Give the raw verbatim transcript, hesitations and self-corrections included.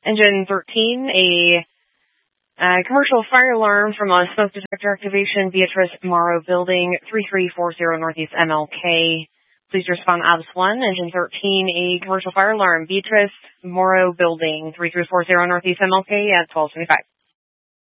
Engine thirteen, a uh, commercial fire alarm from a smoke detector activation, Beatrice Morrow Building, three three four zero Northeast M L K. Please respond A B S one. Engine thirteen, a commercial fire alarm, Beatrice Morrow Building, three three four zero Northeast M L K at twelve twenty-five.